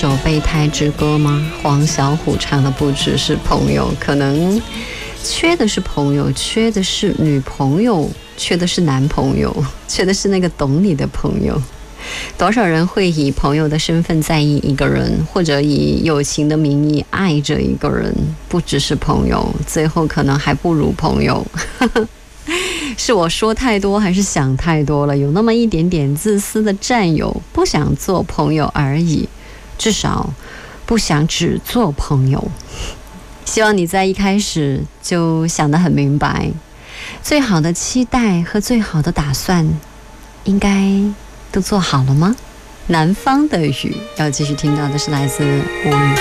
首备胎之歌吗？黄小琥唱的不只是朋友，可能缺的是朋友，缺的是女朋友，缺的是男朋友，缺的是那个懂你的朋友。多少人会以朋友的身份在意一个人，或者以友情的名义爱着一个人，不只是朋友，最后可能还不如朋友。是我说太多还是想太多了？有那么一点点自私的占有，不想做朋友而已，至少不想只做朋友。希望你在一开始就想得很明白，最好的期待和最好的打算应该都做好了吗？南方的雨要继续听到的是来自吴雨